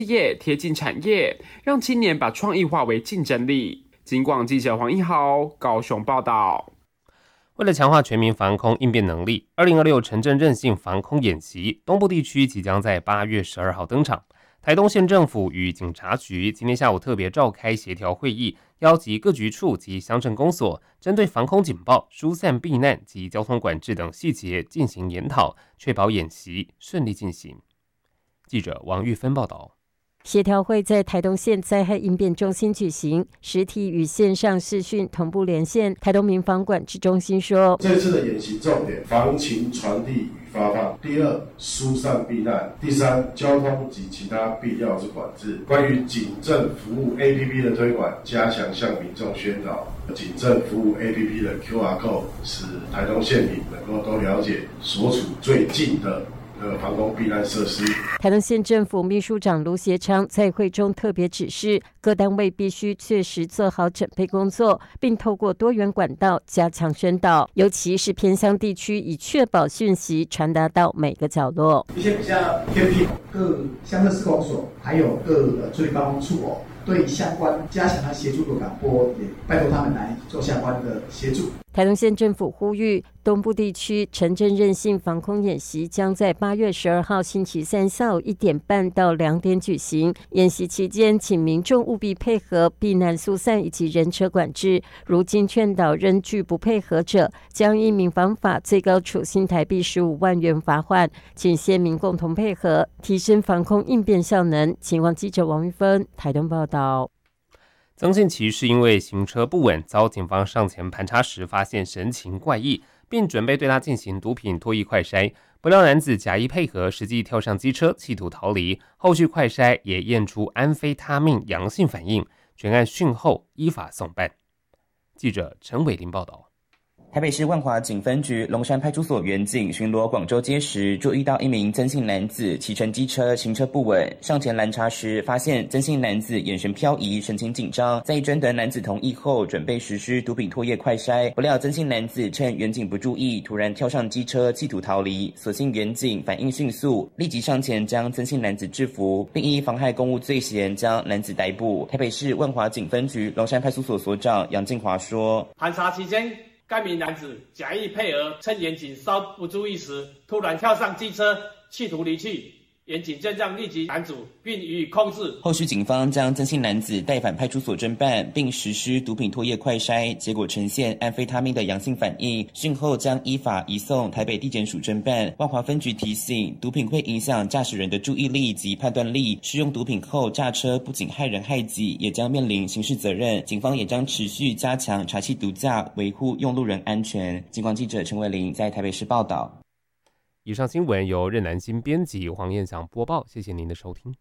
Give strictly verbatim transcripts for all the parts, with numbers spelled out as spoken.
业贴近产业，让青年把创意化为竞争力。警广记者黄一豪高雄报道。 为了强化全民防空应变能力，二零二六城镇韧性防空演习东部地区即将在八月十二号登场。台东县政府与警察局今天下午特别召开协调会议，邀集各局处及乡镇公所，针对防空警报、疏散避难及交通管制等细节进行研讨，确保演习顺利进行。记者王玉芬报道。 协调会在台东县灾害应变中心举行，实体与线上视讯同步连线。台东民防管制中心说， 这次的演习重点：防情传递与发放；第二，疏散避难；第三，交通及其他必要之管制。关于警政服务 A P P 的推广，加强向民众宣导警政服务 A P P 的 Q R code， 使台东县民能够都了解所处最近的防空避难设施。 台东县政府秘书长卢协昌在会中特别指示，各单位必须确实做好准备工作，并透过多元管道加强宣导，尤其是偏乡地区，以确保讯息传达到每个角落。 一些比较偏僻各乡镇市公所，还有各的处理办公处哦，对相关加强他协助的广播，也拜托他们来做相关的协助。 台东县政府呼吁，东部地区城镇韧性防空演习将在八月十二号星期三下午一点半到两点举行。演习期间，请民众务必配合避难疏散以及人车管制。如经劝导仍拒不配合者，将依民防法最高处新台币十五万元罚款。请县民共同配合，提升防空应变效能。警广记者王玉芬台东报道。 曾姓骑士因为行车不稳，遭警方上前盘查时发现神情怪异，并准备对他进行毒品脱液快筛，不料男子假意配合，实际跳上机车企图逃离。后续快筛也验出安非他命阳性反应，全案讯后依法送办。记者陈伟林报道。 台北市万华警分局龙山派出所员警巡逻广州街时，注意到一名曾姓男子骑乘机车行车不稳，上前拦查时，发现曾姓男子眼神飘移，神情紧张。在征得男子同意后，准备实施毒品脱液快筛，不料曾姓男子趁员警不注意，突然跳上机车企图逃离。所幸员警反应迅速，立即上前将曾姓男子制服，并依妨害公务罪嫌将男子逮捕。台北市万华警分局龙山派出所所长杨进华说： 盘查期间，该名男子假意配合，趁员警稍不注意时，突然跳上机车，企图离去。员警见状立即拦阻，并予以控制。 后续警方将曾姓男子带返派出所侦办，并实施毒品脱液快筛，结果呈现安非他命的阳性反应，讯后将依法移送台北地检署侦办。万华分局提醒，毒品会影响驾驶人的注意力及判断力，使用毒品后驾车不仅害人害己，也将面临刑事责任。警方也将持续加强查缉毒驾，维护用路人安全。警广记者陈伟玲在台北市报道。 以上新闻由任南新编辑，黄燕祥播报，谢谢您的收听。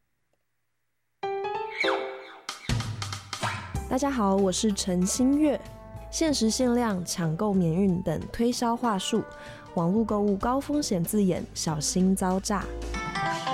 大家好，我是陈新月。限时限量、抢购免运等推销话术，网络购物高风险字眼，小心遭诈。